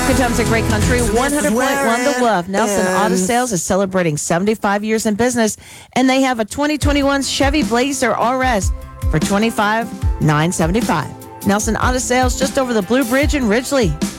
Good times in great country. 100.1 The Wolf. Nelson Auto Sales is celebrating 75 years in business, and they have a 2021 Chevy Blazer RS for $25,975. Nelson Auto Sales, just over the Blue Bridge in Ridgely.